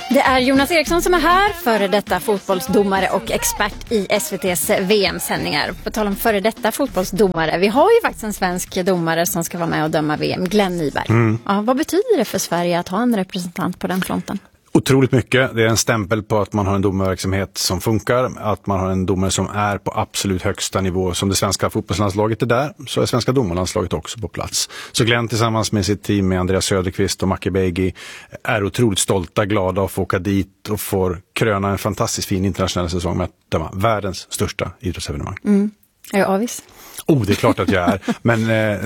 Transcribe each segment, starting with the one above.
Det är Jonas Eriksson som är här, före detta fotbollsdomare och expert i SVT:s VM-sändningar. På tal om före detta fotbollsdomare, vi har ju faktiskt en svensk domare som ska vara med och döma VM, Glenn Nyberg. Ja, vad betyder det för Sverige att ha en representant på den fronten? Otroligt mycket. Det är en stämpel på att man har en domarverksamhet som funkar, att man har en domare som är på absolut högsta nivå. Som det svenska fotbollslandslaget är där, så är svenska domarlandslaget också på plats. Så Glenn tillsammans med sitt team med Andreas Söderqvist och Macke Begi är otroligt stolta, glada att få åka dit och får kröna en fantastiskt fin internationell säsong med att döma världens största idrottsevenemang. Är du avis? Det är klart att jag är, men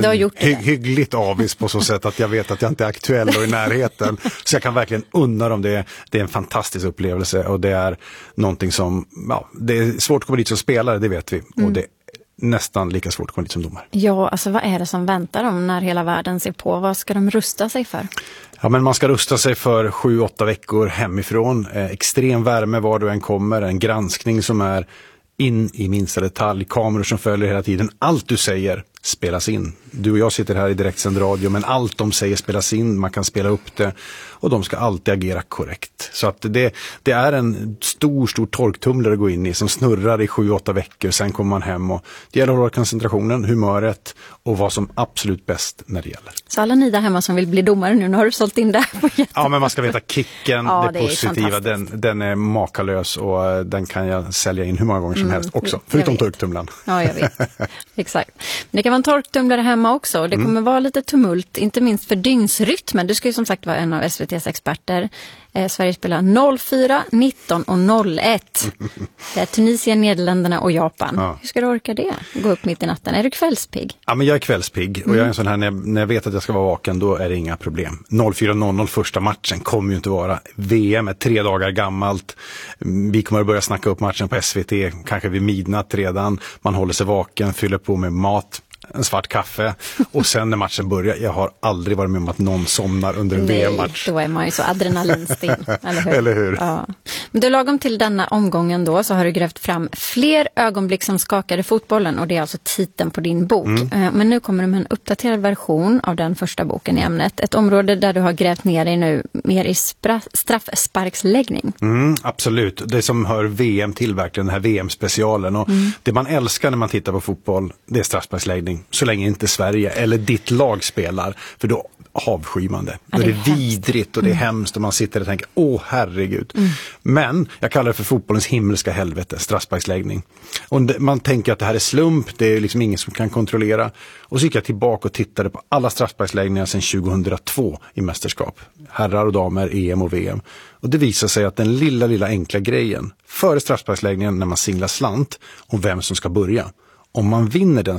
hyggligt avis på så sätt att jag vet att jag inte är aktuell och i närheten. Så jag kan verkligen unna dem det. Det är en fantastisk upplevelse och det är någonting som, det är svårt att komma dit som spelare, det vet vi. Och det är nästan lika svårt att komma dit som domare. Ja, alltså vad är det som väntar dem när hela världen ser på? Vad ska de rusta sig för? Ja, men man ska rusta sig för 7-8 veckor hemifrån. Extrem värme var du än kommer, en granskning som är in i minsta detalj, kameror som följer hela tiden. Allt du säger spelas in. Du och jag sitter här i direktsänd radio, men allt de säger spelas in, man kan spela upp det och de ska alltid agera korrekt. Så att det är en stor torktumlare att gå in i som snurrar i 7-8 veckor, sen kommer man hem och det gäller att hålla koncentrationen, humöret och vad som absolut bäst när det gäller. Så alla ni där hemma som vill bli domare nu har du sålt in där på jätten. Ja, men man ska veta kicken, det positiva, den är makalös och den kan jag sälja in hur många gånger som helst också, förutom torktumlaren. Ja, jag vet. Exakt. Men det kan vara en torktumlare hemma också. Det kommer vara lite tumult, inte minst för dygnsrytmen. Du ska ju som sagt vara en av SVT:s experter. Sverige spelar 04, 19 och 01. Det är Tunisien, Nederländerna och Japan. Ja. Hur ska du orka det? Gå upp mitt i natten. Är du kvällspigg? Ja, men jag är kvällspigg. Och jag är en sån här, när jag vet att jag ska vara vaken, då är det inga problem. 04.00 första matchen kommer ju inte vara. VM är 3 dagar gammalt. Vi kommer att börja snacka upp matchen på SVT. Kanske vid midnatt redan. Man håller sig vaken, fyller på med mat. En svart kaffe och sen när matchen börjar, jag har aldrig varit med om att någon somnar under en VM-match. Då är man ju så adrenalinstin, eller hur? Eller hur? Ja. Men du, lagom till denna omgången då så har du grävt fram fler ögonblick som skakade fotbollen och det är alltså titeln på din bok. Men nu kommer du med en uppdaterad version av den första boken i ämnet. Ett område där du har grävt ner dig nu mer i straffsparksläggning. Absolut. Det som hör VM till verkligen, den här VM-specialen. Och det man älskar när man tittar på fotboll, det är straffsparksläggning. Så länge inte Sverige eller ditt lag spelar, för då avskyr man det. Då är det vidrigt och det är hemskt och man sitter och tänker, herregud. Men jag kallar det för fotbollens himmelska helvete, straffsparksläggning. Och man tänker att det här är slump, det är liksom ingen som kan kontrollera. Och så gick jag tillbaka och tittade på alla straffsparksläggningar sedan 2002 i mästerskap. Herrar och damer, EM och VM. Och det visar sig att den lilla enkla grejen, före straffsparksläggningen när man singlar slant om vem som ska börja. Om man vinner den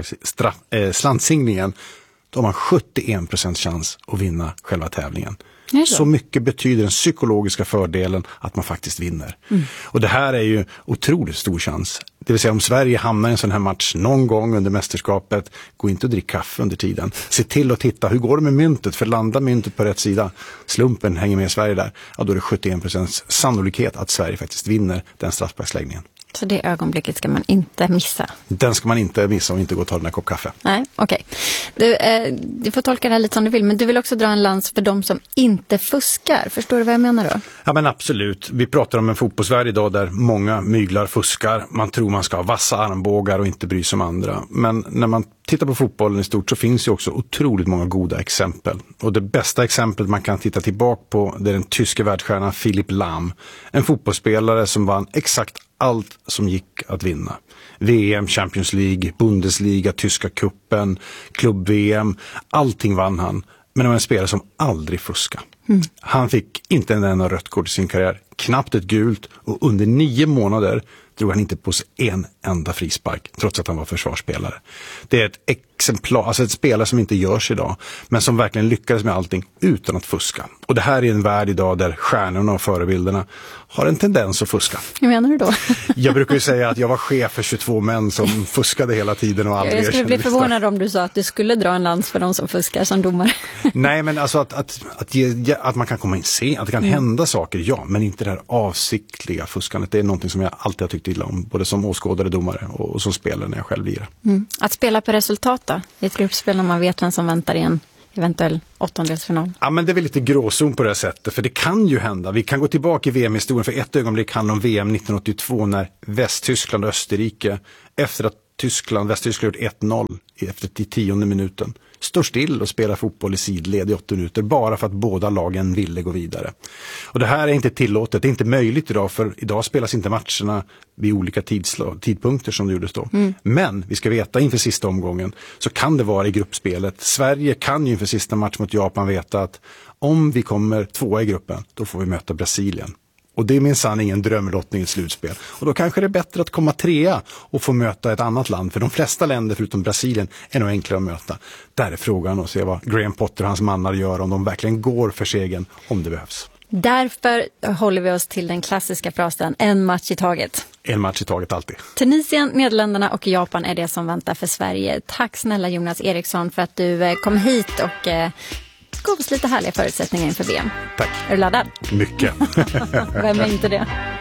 slantsinglingen, då har man 71% chans att vinna själva tävlingen. Så mycket betyder den psykologiska fördelen att man faktiskt vinner. Och det här är ju otroligt stor chans. Det vill säga om Sverige hamnar i en sån här match någon gång under mästerskapet, gå inte och drick kaffe under tiden. Se till att titta, hur går det med myntet? För landar myntet på rätt sida, slumpen hänger med Sverige där, ja då är det 71% sannolikhet att Sverige faktiskt vinner den straffsparksläggningen. Så det ögonblicket ska man inte missa. Den ska man inte missa och inte gå och ta den här kopp kaffe. Nej, okej. Du får tolka det här lite som du vill, men du vill också dra en lans för de som inte fuskar. Förstår du vad jag menar då? Ja, men absolut. Vi pratar om en fotbollsvärld idag där många myglar fuskar. Man tror man ska ha vassa armbågar och inte bry sig om andra. Men när man tittar på fotbollen i stort så finns ju också otroligt många goda exempel. Och det bästa exemplet man kan titta tillbaka på, det är den tyska världsstjärnan Philipp Lahm. En fotbollsspelare som vann exakt allt som gick att vinna. VM, Champions League, Bundesliga, tyska kuppen, klubb-VM. Allting vann han. Men det var en spelare som aldrig fuskade. Han fick inte en enda rött kort i sin karriär. Knappt ett gult och under 9 månader drog han inte på sig en enda frispark trots att han var försvarsspelare. Det är ett exemplar, alltså ett spelare som inte görs idag men som verkligen lyckades med allting utan att fuska. Och det här är en värld idag där stjärnorna och förebilderna har en tendens att fuska. Hur menar du då? Jag brukar ju säga att jag var chef för 22 män som fuskade hela tiden och aldrig. Jag skulle bli förvånad om du sa att du skulle dra en lans för de som fuskar som domare. Nej, men alltså att man kan komma in se, att det kan hända saker, ja, men inte det här avsiktliga fuskandet. Det är någonting som jag alltid har tyckt illa om, både som åskådare, domare och som spelare när jag själv lirar. Att spela på resultat då? I ett gruppspel när man vet vem som väntar i eventuell åttondelsfinal? Ja, men det är väl lite gråzon på det här sättet, för det kan ju hända. Vi kan gå tillbaka i VM-historien, för ett ögonblick handlar om VM 1982 när Västtyskland och Österrike, efter att Västtyskland gjort 1-0 efter 10:e minuten, står still och spelar fotboll i sidled i 8 minuter bara för att båda lagen ville gå vidare. Och det här är inte tillåtet, det är inte möjligt idag, för idag spelas inte matcherna vid olika tidpunkter som det gjordes då. Men vi ska veta inför sista omgången så kan det vara i gruppspelet. Sverige kan ju inför sista match mot Japan veta att om vi kommer 2 i gruppen, då får vi möta Brasilien. Och det är minsann ingen drömlottning i slutspel. Och då kanske det är bättre att komma 3 och få möta ett annat land. För de flesta länder förutom Brasilien är nog enklare att möta. Där är frågan att se vad Graham Potter och hans mannar gör, om de verkligen går för segern om det behövs. Därför håller vi oss till den klassiska frasen, en match i taget. En match i taget alltid. Tunisien, Nederländerna och Japan är det som väntar för Sverige. Tack snälla Jonas Eriksson för att du kom hit och gav oss lite härliga förutsättningar inför VM. Tack. Är du laddad? Mycket. Vem är inte det?